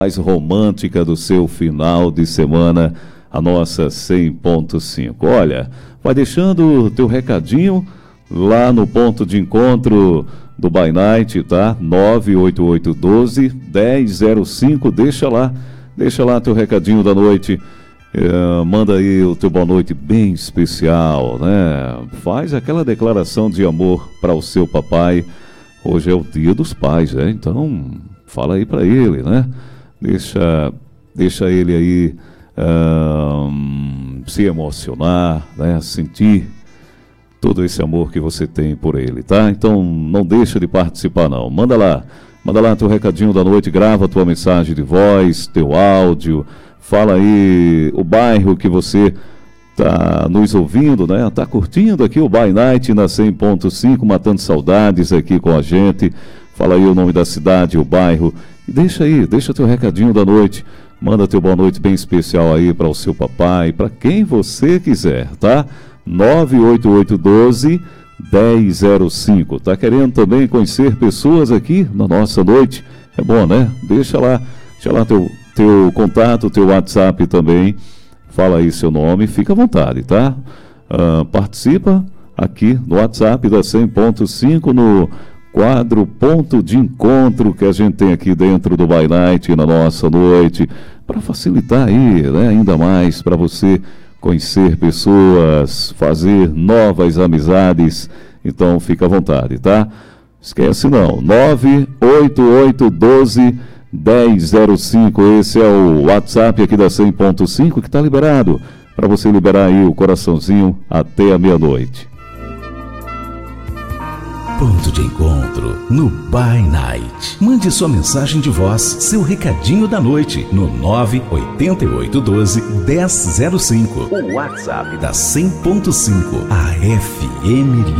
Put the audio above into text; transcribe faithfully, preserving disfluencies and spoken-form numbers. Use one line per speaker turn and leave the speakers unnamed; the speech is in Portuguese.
mais romântica do seu final de semana, a nossa cem ponto cinco. Olha, vai deixando o teu recadinho lá no ponto de encontro do By Night, tá? nove oito oito um dois, um zero zero cinco, deixa lá, deixa lá teu recadinho da noite, é, manda aí o teu boa noite bem especial, né? Faz aquela declaração de amor para o seu papai. Hoje é o dia dos pais, né? Então, fala aí para ele, né? Deixa, deixa ele aí uh, se emocionar, né? Sentir todo esse amor que você tem por ele, tá? Então não deixa de participar não, manda lá, manda lá teu recadinho da noite, grava tua mensagem de voz, teu áudio, fala aí o bairro que você tá nos ouvindo, né? Tá curtindo aqui o By Night na cem ponto cinco, matando saudades aqui com a gente. Fala aí o nome da cidade, o bairro. E deixa aí, deixa teu recadinho da noite. Manda teu boa noite bem especial aí para o seu papai, para quem você quiser, tá? nove oito oito um dois, um zero zero cinco. Tá querendo também conhecer pessoas aqui na nossa noite? É bom, né? Deixa lá, deixa lá teu, teu contato, teu WhatsApp também. Fala aí seu nome, fica à vontade, tá? Uh, participa aqui no WhatsApp da cem ponto cinco, no quadro Ponto de Encontro que a gente tem aqui dentro do By Night na nossa noite, para facilitar aí, né, ainda mais para você conhecer pessoas, fazer novas amizades. Então fica à vontade, tá? Esquece não, nove oito oito um dois, um zero zero cinco, esse é o WhatsApp aqui da cem ponto cinco que está liberado para você liberar aí o coraçãozinho até a meia-noite.
Ponto de encontro no By Night. Mande sua mensagem de voz, seu recadinho da noite no nove oito oito um dois, um zero zero cinco. O WhatsApp da cem ponto cinco, a F M